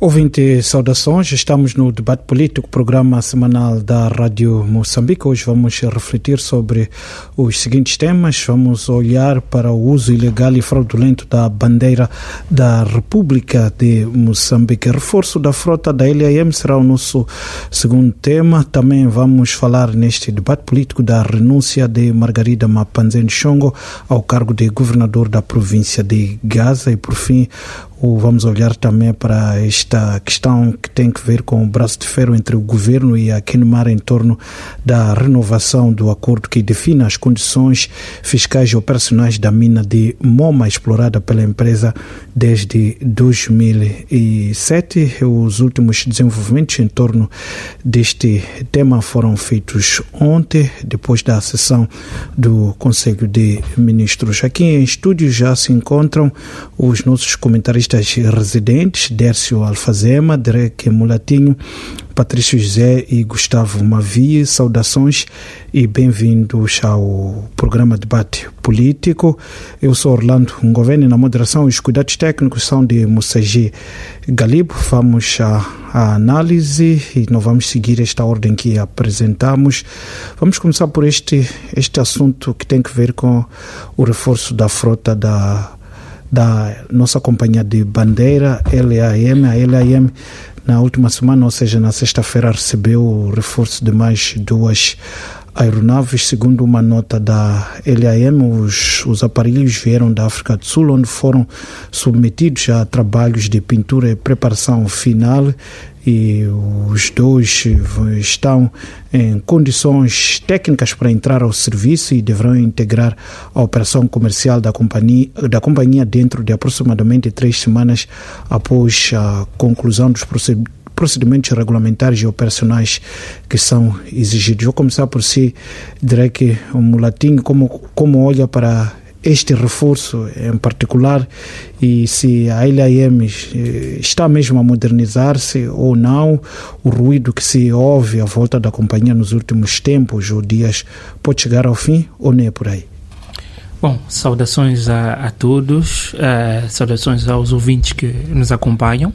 Ouvinte, saudações. Estamos no Debate Político, programa semanal da Rádio Moçambique. Hoje vamos refletir sobre os seguintes temas. Vamos olhar para o uso ilegal e fraudulento da bandeira da República de Moçambique. Reforço da frota da LAM será o nosso segundo tema. Também vamos falar neste debate político da renúncia de Margarida Mapanzeni Shongo ao cargo de governador da província de Gaza. E, por fim, vamos olhar também para esta questão que tem que ver com o braço de ferro entre o governo e a Kinmar em torno da renovação do acordo que define as condições fiscais e operacionais da mina de Moma, explorada pela empresa desde 2007. Os últimos desenvolvimentos em torno deste tema foram feitos ontem, depois da sessão do Conselho de Ministros. Aqui em estúdio já se encontram os nossos comentaristas residentes, Dércio Alfazema, Derek Mulatinho, Patrício José e Gustavo Mavi. Saudações e bem-vindos ao programa Debate Político. Eu sou Orlando Ngoveni, na moderação. Os cuidados técnicos são de Moussaji Galibo. Vamos à análise e não vamos seguir esta ordem que apresentamos. Vamos começar por este assunto que tem que ver com o reforço da frota da nossa companhia de bandeira, LAM. A LAM, na última semana, ou seja, na sexta-feira, recebeu o reforço de mais 2 aeronaves. Segundo uma nota da LAM, os aparelhos vieram da África do Sul, onde foram submetidos a trabalhos de pintura e preparação final, e os dois estão em condições técnicas para entrar ao serviço e deverão integrar a operação comercial da companhia dentro de aproximadamente 3 semanas após a conclusão dos procedimentos regulamentares e operacionais que são exigidos. Vou começar por si, Derek Mulatinho, como olha para este reforço em particular e se a LAM está mesmo a modernizar-se ou não. O ruído que se ouve à volta da companhia nos últimos tempos ou dias pode chegar ao fim ou nem é por aí? Bom, saudações a todos, saudações aos ouvintes que nos acompanham.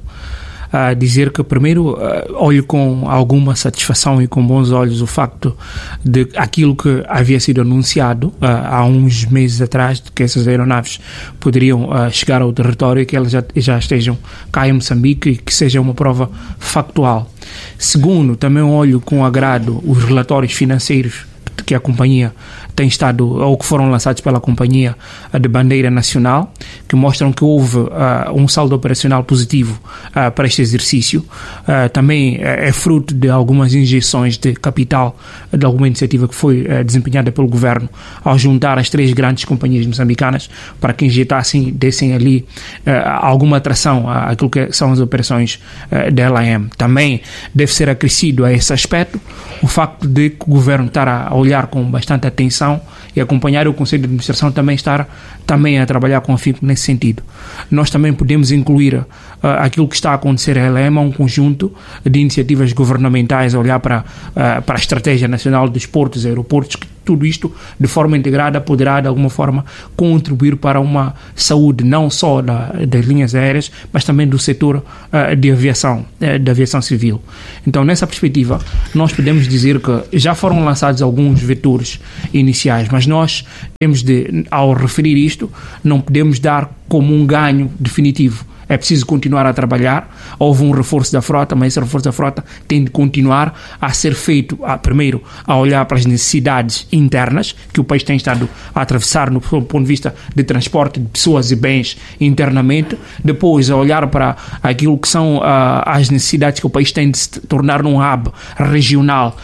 Dizer que primeiro olho com alguma satisfação e com bons olhos o facto de aquilo que havia sido anunciado há uns meses atrás, de que essas aeronaves poderiam chegar ao território e que elas já estejam cá em Moçambique e que seja uma prova factual. Segundo, também olho com agrado os relatórios financeiros que a companhia tem estado, ou que foram lançados pela companhia de bandeira nacional, que mostram que houve um saldo operacional positivo para este exercício. Também é fruto de algumas injeções de capital, de alguma iniciativa que foi desempenhada pelo governo ao juntar as 3 grandes companhias moçambicanas para que injetassem, dessem ali alguma atração àquilo que são as operações da LAM. Também deve ser acrescido a esse aspecto o facto de que o governo estar a olhar com bastante atenção e acompanhar o Conselho de Administração também estar a trabalhar com afinco nesse sentido. Nós também podemos incluir aquilo que está a acontecer a LAM, um conjunto de iniciativas governamentais a olhar para a Estratégia Nacional dos Portos e Aeroportos, que tudo isto de forma integrada poderá de alguma forma contribuir para uma saúde não só das linhas aéreas, mas também do setor de aviação, da aviação civil. Então, nessa perspectiva, nós podemos dizer que já foram lançados alguns vetores iniciais, mas nós temos de, ao referir isto, não podemos dar como um ganho definitivo. É preciso continuar a trabalhar. Houve um reforço da frota, mas esse reforço da frota tem de continuar a ser feito, primeiro, a olhar para as necessidades internas que o país tem estado a atravessar no ponto de vista de transporte de pessoas e bens internamente, depois a olhar para aquilo que são as necessidades que o país tem de se tornar um hub regional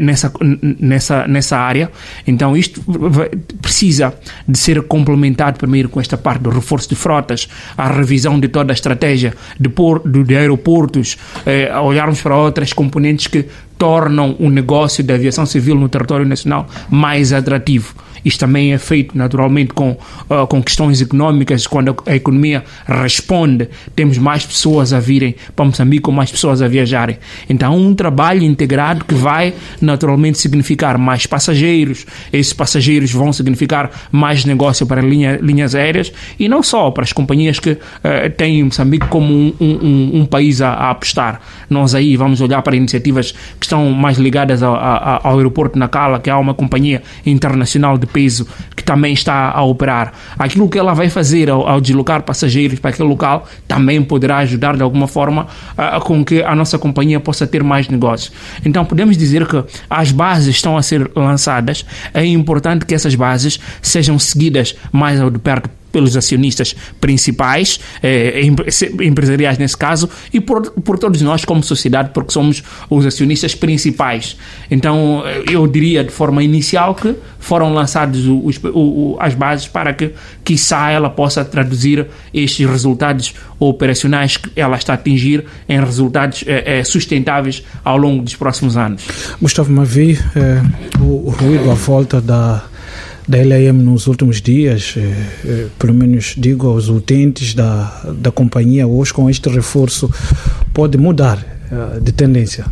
nessa área. Então isto precisa de ser complementado primeiro com esta parte do reforço de frotas, a revisão de toda a estratégia de aeroportos, a olharmos para outras componentes que tornam o negócio da aviação civil no território nacional mais atrativo. Isto também é feito naturalmente com questões económicas. Quando a economia responde, temos mais pessoas a virem para Moçambique, com mais pessoas a viajarem. Então, um trabalho integrado que vai naturalmente significar mais passageiros. Esses passageiros vão significar mais negócio para linhas aéreas, e não só para as companhias que têm Moçambique como um país a apostar. Nós aí vamos olhar para iniciativas que estão mais ligadas ao aeroporto de Nacala, que há uma companhia internacional de peso que também está a operar. Aquilo que ela vai fazer ao deslocar passageiros para aquele local também poderá ajudar de alguma forma com que a nossa companhia possa ter mais negócios. Então podemos dizer que as bases estão a ser lançadas. É importante que essas bases sejam seguidas mais ao de perto pelos acionistas principais, empresariais nesse caso, e por todos nós como sociedade, porque somos os acionistas principais. Então, eu diria de forma inicial que foram lançadas as bases para que, quiçá, ela possa traduzir estes resultados operacionais que ela está a atingir em resultados sustentáveis ao longo dos próximos anos. Gustavo Mavi, o ruído à volta da LAM nos últimos dias, pelo menos digo aos utentes da companhia, hoje com este reforço pode mudar de tendência?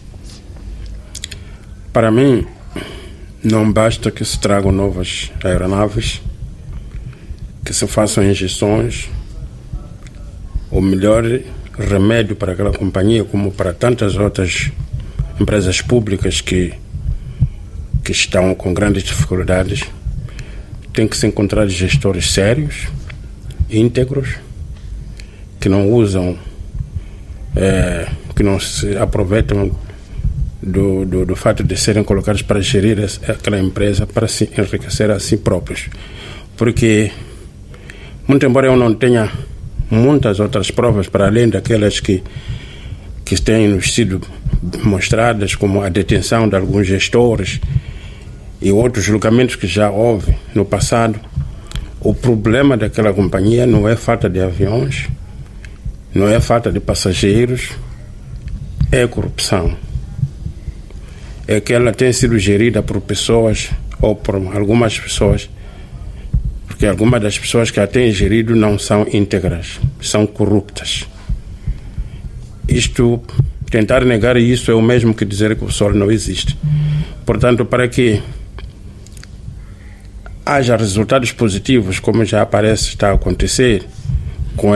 Para mim, não basta que se tragam novas aeronaves, que se façam injeções. O melhor remédio para aquela companhia, como para tantas outras empresas públicas que estão com grandes dificuldades, tem que se encontrar gestores sérios, íntegros, que não usam, que não se aproveitam do fato de serem colocados para gerir aquela empresa, para se enriquecer a si próprios. Porque, muito embora eu não tenha muitas outras provas para além daquelas que têm nos sido mostradas, como a detenção de alguns gestores e outros julgamentos que já houve no passado, o problema daquela companhia não é falta de aviões, não é falta de passageiros, é corrupção. É que ela tem sido gerida por pessoas, ou por algumas pessoas, porque algumas das pessoas que a têm gerido não são íntegras, são corruptas. Tentar negar isso é o mesmo que dizer que o sol não existe. Portanto, para que haja resultados positivos, como já parece estar a acontecer com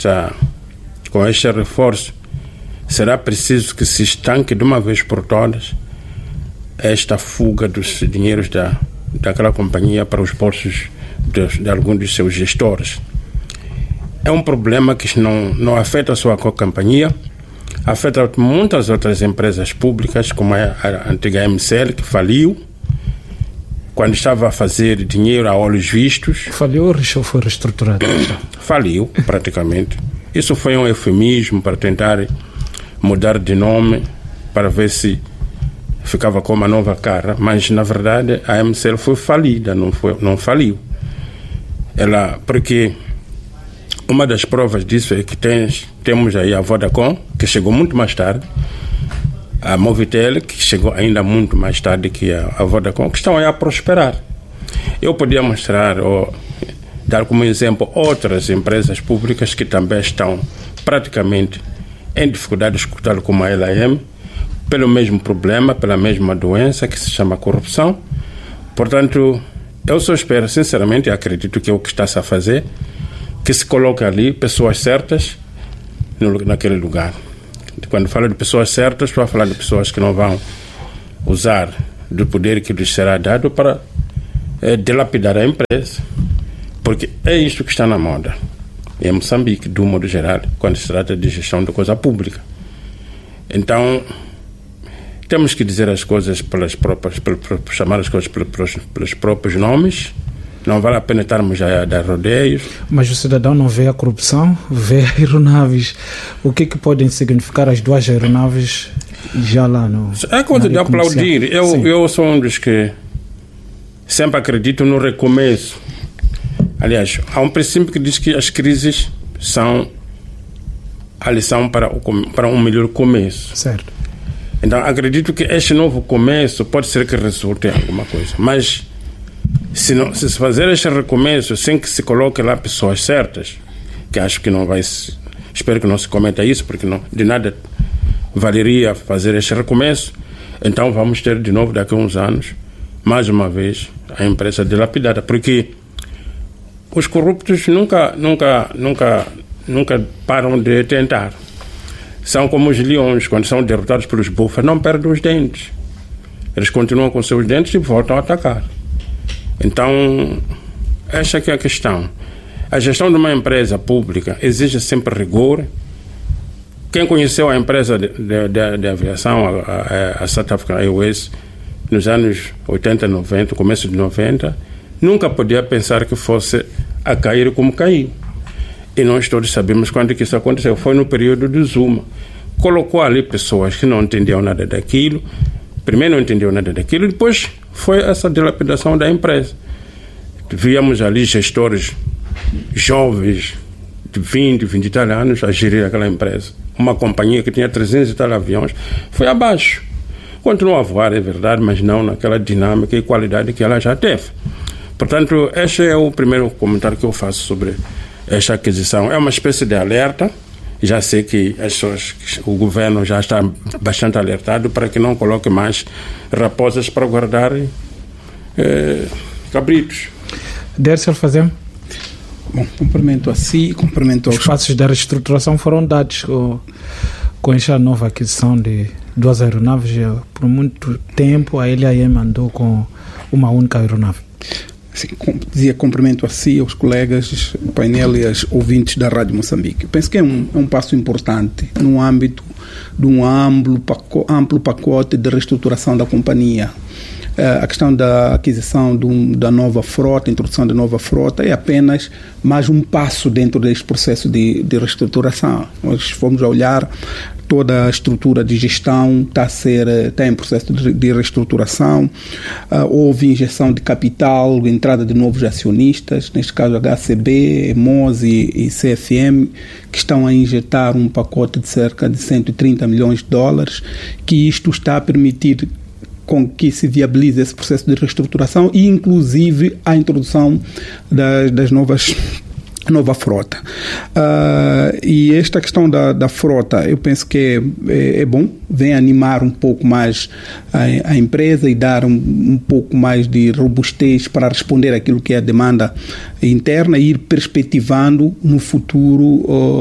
este reforço, será preciso que se estanque de uma vez por todas esta fuga dos dinheiros daquela companhia para os bolsos de alguns dos seus gestores. É um problema que não afeta só a companhia, afeta muitas outras empresas públicas, como a antiga MCL, que faliu quando estava a fazer dinheiro a olhos vistos. Faliu ou foi reestruturado? Faliu, praticamente. Isso foi um eufemismo para tentar mudar de nome, para ver se ficava com uma nova cara. Mas, na verdade, a MCL foi falida, não faliu. Porque uma das provas disso é que temos aí a Vodacom, que chegou muito mais tarde, a Movitel, que chegou ainda muito mais tarde que a Vodacom, que estão aí a prosperar. Eu podia mostrar, ou dar como exemplo, outras empresas públicas que também estão praticamente em dificuldades, tal como a LAM, pelo mesmo problema, pela mesma doença que se chama corrupção. Portanto, eu só espero, sinceramente, e acredito que é o que está-se a fazer, que se coloque ali pessoas certas naquele lugar. Quando falo de pessoas certas, estou a falar de pessoas que não vão usar do poder que lhes será dado para dilapidar a empresa. Porque é isso que está na moda em Moçambique, do modo geral, quando se trata de gestão de coisa pública. Então, temos que dizer as coisas chamar as coisas pelos próprios nomes. Não vale a pena estarmos a dar rodeios. Mas o cidadão não vê a corrupção, vê aeronaves. O que podem significar as duas aeronaves já lá no... É coisa de aplaudir. Eu sou um dos que sempre acredito no recomeço. Aliás, há um princípio que diz que as crises são a lição para um melhor começo. Certo. Então, acredito que este novo começo pode ser que resulte em alguma coisa. Mas se fazer este recomeço sem que se coloque lá pessoas certas, que acho que não vai se... Espero que não se cometa isso, porque não, de nada valeria fazer este recomeço. Então vamos ter de novo, daqui a uns anos, mais uma vez, a empresa dilapidada. Porque os corruptos nunca param de tentar. São como os leões, quando são derrotados pelos búfalos, não perdem os dentes. Eles continuam com seus dentes e voltam a atacar. Então, essa que é a questão. A gestão de uma empresa pública exige sempre rigor. Quem conheceu a empresa de aviação, a South African Airways, nos anos 80, 90, começo de 90, nunca podia pensar que fosse a cair como caiu. E nós todos sabemos quando que isso aconteceu. Foi no período do Zuma. Colocou ali pessoas que não entendiam nada daquilo. Primeiro não entendiam nada daquilo, depois foi essa dilapidação da empresa. Víamos ali gestores jovens de 20 e tal anos a gerir aquela empresa. Uma companhia que tinha 300 e tal aviões foi abaixo. Continuou a voar, é verdade, mas não naquela dinâmica e qualidade que ela já teve. Portanto, este é o primeiro comentário que eu faço sobre esta aquisição. É uma espécie de alerta. Já sei que o governo já está bastante alertado para que não coloque mais raposas para guardar cabritos. Dércio Alfazema? Bom, cumprimento a si, cumprimento aos... Os passos da reestruturação foram dados com esta nova aquisição de 2 aeronaves. Por muito tempo a LAM andou com uma única aeronave. Sim, dizia cumprimento a si, aos colegas do painel e aos ouvintes da Rádio Moçambique. Eu penso que é um passo importante no âmbito de um amplo pacote de reestruturação da companhia. A questão da aquisição da nova frota, introdução da nova frota, é apenas mais um passo dentro deste processo de reestruturação. Nós fomos a olhar, toda a estrutura de gestão está em processo de reestruturação. Houve injeção de capital, entrada de novos acionistas, neste caso HCB, EMOS e CFM, que estão a injetar um pacote de cerca de 130 milhões de dólares, que isto está a permitir com que se viabilize esse processo de reestruturação e, inclusive, a introdução das nova frota. E esta questão da frota, eu penso que é bom, vem animar um pouco mais a empresa e dar um pouco mais de robustez para responder àquilo que é a demanda interna e ir perspectivando no futuro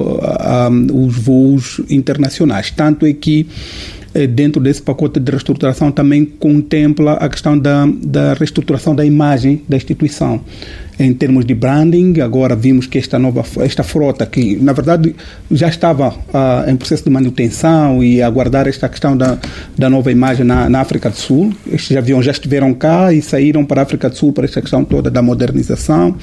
os voos internacionais. Tanto é que dentro desse pacote de reestruturação também contempla a questão da reestruturação da imagem da instituição. Em termos de branding, agora vimos que esta frota, que na verdade já estava em processo de manutenção e aguardar esta questão da nova imagem na África do Sul. Estes aviões já estiveram cá e saíram para a África do Sul para esta questão toda da modernização,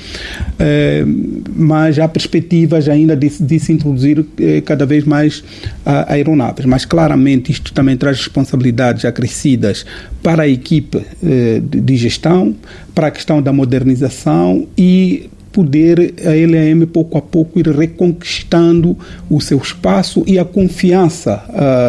mas há perspectivas ainda de se introduzir cada vez mais aeronaves. Mas claramente isto também traz responsabilidades acrescidas para a equipe de gestão, para a questão da modernização e poder a LAM pouco a pouco ir reconquistando o seu espaço e a confiança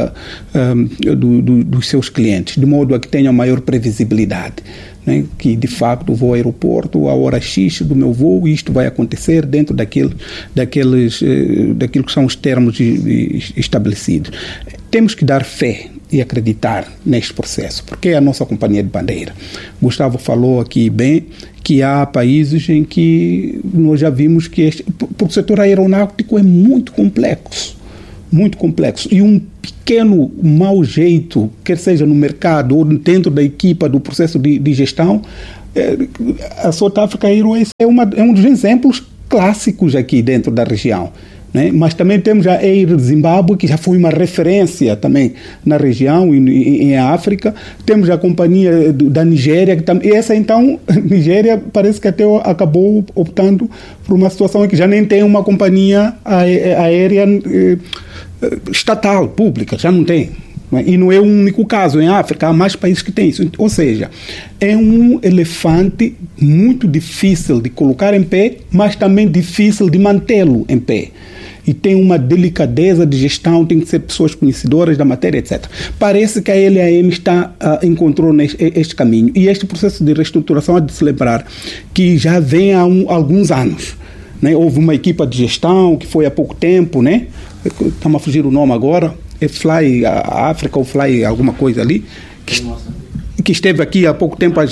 dos seus clientes, de modo a que tenham maior previsibilidade. Né, que de facto vou ao aeroporto a hora X do meu voo e isto vai acontecer dentro daquilo que são os termos estabelecidos. Temos que dar fé e acreditar neste processo, porque é a nossa companhia de bandeira. Gustavo falou aqui bem que há países em que nós já vimos que porque o setor aeronáutico é muito complexo, e um pequeno mau jeito, quer seja no mercado ou dentro da equipa do processo de gestão, a South African Airways é um dos exemplos clássicos aqui dentro da região. Né? Mas também temos a Air Zimbábue, que já foi uma referência também na região e em África. Temos a companhia da Nigéria, e essa então, Nigéria parece que até acabou optando por uma situação em que já nem tem uma companhia aérea estatal, pública, já não tem. E não é o único caso, em África há mais países que têm isso. Ou seja, é um elefante muito difícil de colocar em pé, mas também difícil de mantê-lo em pé. e tem uma delicadeza de gestão, tem que ser pessoas conhecedoras da matéria, etc. Parece que a LAM encontrou este caminho, e este processo de reestruturação há de se lembrar que já vem há alguns anos, né? Houve uma equipa de gestão que foi há pouco tempo, né? Estamos a fugir o nome agora, é Fly África ou Fly alguma coisa ali, que esteve aqui há pouco tempo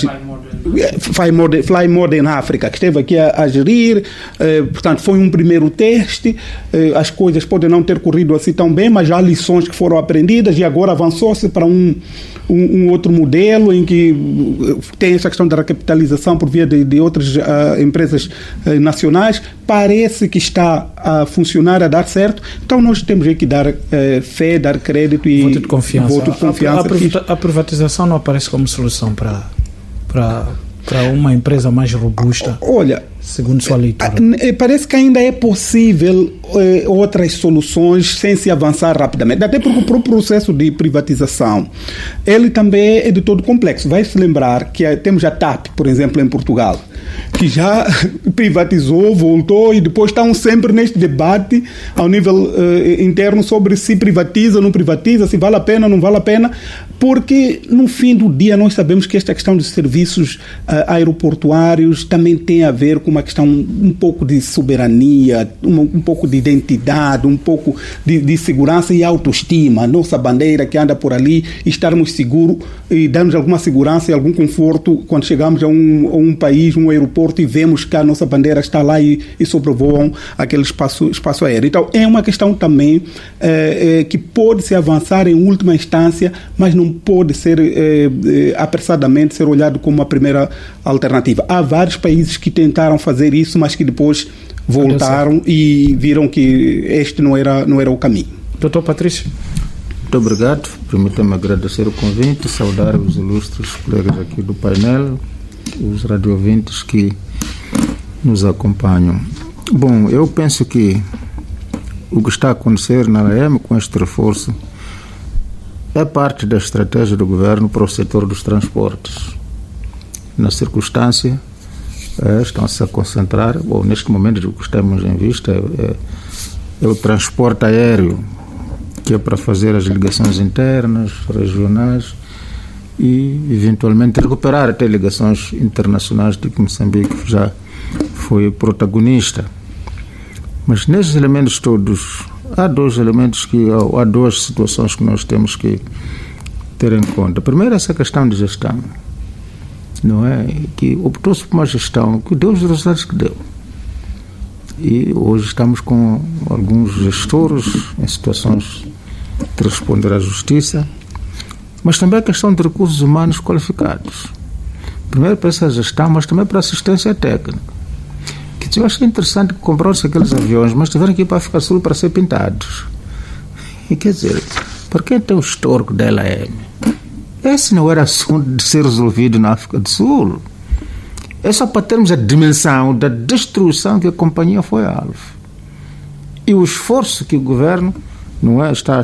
Fly Modern Africa, que esteve aqui a gerir, portanto foi um primeiro teste, as coisas podem não ter corrido assim tão bem, mas já há lições que foram aprendidas e agora avançou-se para um outro modelo em que tem essa questão da recapitalização por via de outras empresas nacionais. Parece que está a funcionar, a dar certo, então nós temos que dar fé, dar crédito e voto de confiança. A privatização não aparece como solução para uma empresa mais robusta? Olha, segundo sua leitura. Parece que ainda é possível outras soluções sem se avançar rapidamente. Até porque o próprio processo de privatização, ele também é de todo complexo. Vai se lembrar que temos a TAP, por exemplo, em Portugal, que já privatizou, voltou, e depois estão sempre neste debate ao nível interno sobre se privatiza ou não privatiza, se vale a pena ou não vale a pena, porque no fim do dia nós sabemos que esta questão de serviços aeroportuários também tem a ver com uma questão um pouco de soberania, um pouco de identidade, um pouco de segurança e autoestima. Nossa bandeira que anda por ali, estarmos seguros e darmos alguma segurança e algum conforto quando chegamos a um país, um aeroporto, e vemos que a nossa bandeira está lá e sobrevoam aquele espaço aéreo. Então é uma questão também que pode se avançar em última instância, mas não pode ser apressadamente ser olhado como uma primeira alternativa. Há vários países que tentaram fazer isso, mas que depois voltaram e viram que este não era o caminho. Doutor Patrício. Muito obrigado. Permita-me agradecer o convite, saudar os ilustres colegas aqui do painel, os radiovintes que nos acompanham. Bom, eu penso que o que está a acontecer na LAM com este reforço é parte da estratégia do governo para o setor dos transportes. Na circunstância, estão-se a concentrar, neste momento o que estamos em vista é o transporte aéreo, que é para fazer as ligações internas, regionais e eventualmente recuperar até ligações internacionais, de que Moçambique já foi protagonista. Mas nesses elementos todos, há duas situações que nós temos que ter em conta. Primeiro, essa questão de gestão, não é? Que optou-se por uma gestão que deu os resultados que deu. E hoje estamos com alguns gestores em situações de responder à justiça, mas também a questão de recursos humanos qualificados. Primeiro para essa gestão, mas também para assistência técnica. Que eu achei interessante que compraram-se aqueles aviões, mas tiveram que ir para a África do Sul para ser pintados. E quer dizer, para quem tem o histórico da LAM, esse não era assunto de ser resolvido na África do Sul. É só para termos a dimensão da destruição que a companhia foi alvo. E o esforço que o governo está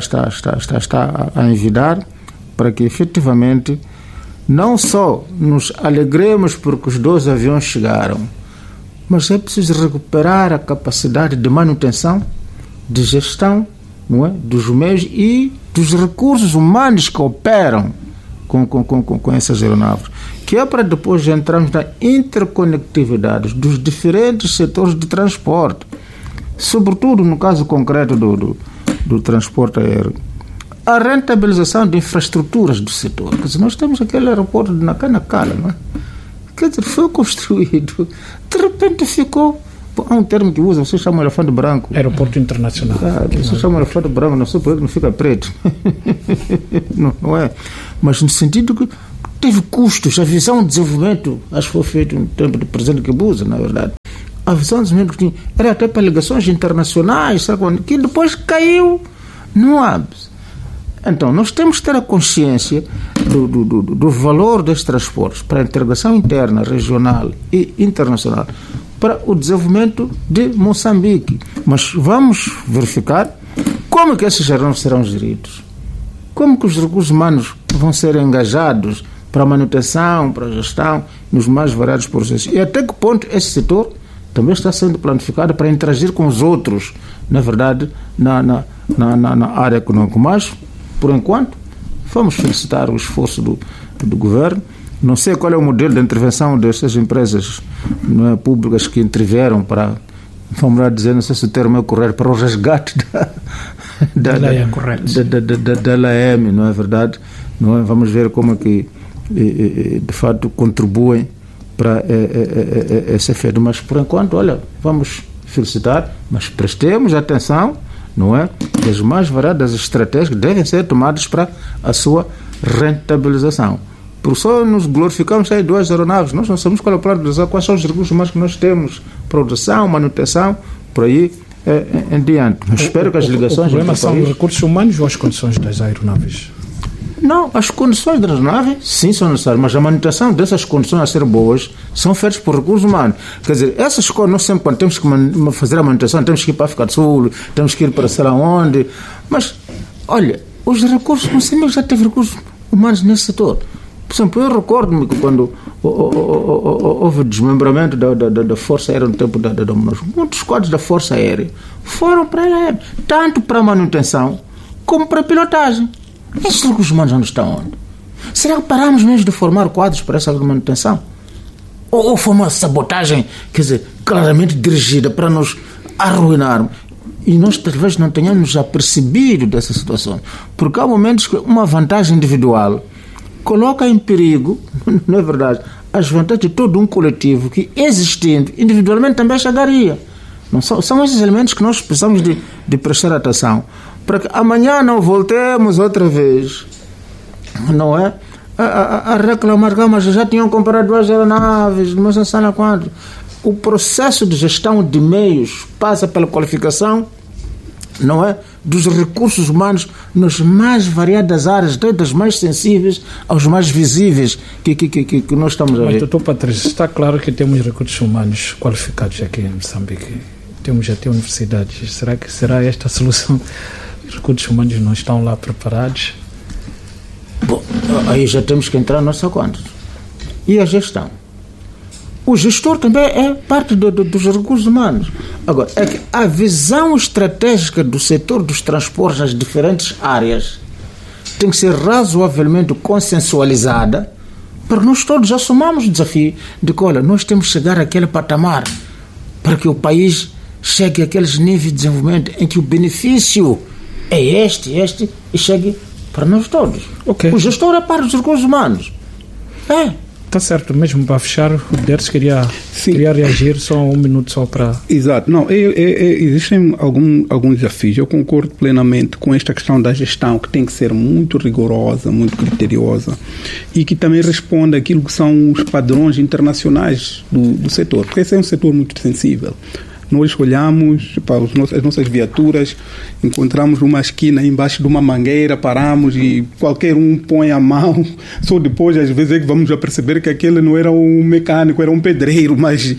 a envidar para que efetivamente não só nos alegremos porque os 2 aviões chegaram, mas é preciso recuperar a capacidade de manutenção, de gestão, não é? Dos meios e dos recursos humanos que operam com essas aeronaves, que é para depois entrarmos na interconectividade dos diferentes setores de transporte, sobretudo no caso concreto do transporte aéreo, a rentabilização de infraestruturas do setor. Quer dizer, nós temos aquele aeroporto de Nacanacala, não é? Quer dizer, foi construído, de repente ficou. Há um termo que usa, vocês chamam elefante branco. Aeroporto internacional. Vocês chamam elefante branco, não sei por que não fica preto. não é? Mas no sentido que teve custos, a visão de desenvolvimento, acho que foi feito no tempo do presidente Guebuza, na verdade. A visão de desenvolvimento que tinha era até para ligações internacionais, sabe, que depois caiu no ápice. Então, nós temos que ter a consciência do valor destes transportes para a integração interna, regional e internacional, para o desenvolvimento de Moçambique. Mas vamos verificar como que esses aeronaves serão geridos, como que os recursos humanos vão ser engajados para a manutenção, para a gestão, nos mais variados processos, e até que ponto esse setor também está sendo planificada para interagir com os outros, na verdade, na área econômica. Mas, por enquanto, vamos felicitar o esforço do governo. Não sei qual é o modelo de intervenção destas empresas, não é, públicas que intervieram para, vamos lá dizer, não sei se o termo é correto, para o resgate da LAM, não é verdade? Não é? Vamos ver como é que, de fato, contribuem para esse efeito. Mas, por enquanto, olha, vamos felicitar, mas prestemos atenção, não é? Que as mais variadas estratégias devem ser tomadas para a sua rentabilização. Por só nos glorificamos aí 2 aeronaves, nós não sabemos qual é o plano de usar, quais são os recursos humanos que nós temos, produção, manutenção, por aí em diante. Mas espero que as ligações... O problema são os recursos humanos ou as condições das aeronaves? Não, as condições das aeronaves sim são necessárias, mas a manutenção dessas condições a ser boas são feitas por recursos humanos. Quer dizer, essas coisas, nós sempre quando temos que fazer a manutenção, temos que ir para a África do Sul, temos que ir para sei lá onde, mas, olha, os recursos, Moçambique já teve recursos humanos nesse setor. Por exemplo, eu recordo-me que quando houve o desmembramento da Força Aérea no tempo da Monarquia, muitos quadros da Força Aérea foram para ela, tanto para a manutenção como para a pilotagem. Esses recursos humanos onde estão onde? Será que paramos mesmo de formar quadros para essa manutenção? Ou foi uma sabotagem, quer dizer, claramente dirigida para nos arruinarmos? E nós talvez não tenhamos já percebido dessa situação, porque há momentos que uma vantagem individual coloca em perigo, não é verdade, as vantagens de todo um coletivo que, existindo individualmente, também chegaria. Não são esses elementos que nós precisamos de prestar atenção, para que amanhã não voltemos outra vez, não é, a reclamar que mas já tinham comprado 2 aeronaves, mas não sei lá quanto. O processo de gestão de meios passa pela qualificação, não é, dos recursos humanos nas mais variadas áreas, desde as mais sensíveis aos mais visíveis que nós estamos a ver. Mas, doutor Patrício, está claro que temos recursos humanos qualificados aqui em Moçambique. Temos até universidades. Será que será esta a solução? Os recursos humanos não estão lá preparados? Bom, aí já temos que entrar nossa conta. E a gestão? O gestor também é parte dos recursos humanos. Agora, é que a visão estratégica do setor dos transportes nas diferentes áreas tem que ser razoavelmente consensualizada para que nós todos assumamos o desafio de que, olha, nós temos que chegar àquele patamar para que o país chegue àqueles níveis de desenvolvimento em que o benefício é este e chegue para nós todos. Okay. O gestor é parte dos recursos humanos. Está certo, mesmo para fechar, o Dersi queria reagir, só 1 minuto só para... Exato, não, existem alguns desafios, eu concordo plenamente com esta questão da gestão, que tem que ser muito rigorosa, muito criteriosa, e que também responde àquilo que são os padrões internacionais do setor, porque esse é um setor muito sensível. Nós olhamos para as nossas viaturas, encontramos uma esquina embaixo de uma mangueira, paramos e qualquer um põe a mão. Só depois, às vezes, é que vamos a perceber que aquele não era um mecânico, era um pedreiro, mas...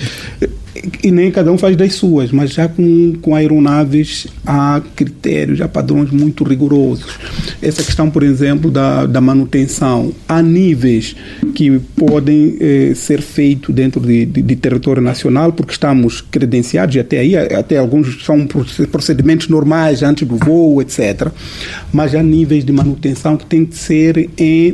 E nem cada um faz das suas, mas já com aeronaves há critérios, há padrões muito rigorosos. Essa questão, por exemplo, da manutenção, há níveis que podem ser feitos dentro de território nacional, porque estamos credenciados, e até alguns são procedimentos normais antes do voo, etc. Mas há níveis de manutenção que têm que ser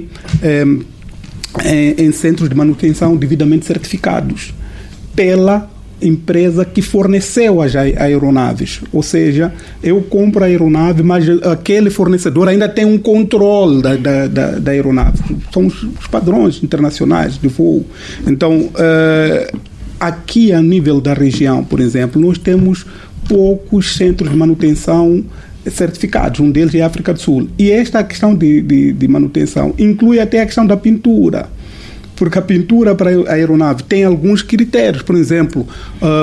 em centros de manutenção devidamente certificados pela empresa que forneceu as aeronaves. Ou seja, eu compro a aeronave, mas aquele fornecedor ainda tem um controle da aeronave. São os padrões internacionais de voo. Então, aqui a nível da região, por exemplo, nós temos poucos centros de manutenção certificados. Um deles é a África do Sul. E esta questão de manutenção inclui até a questão da pintura. Porque a pintura para a aeronave tem alguns critérios. Por exemplo,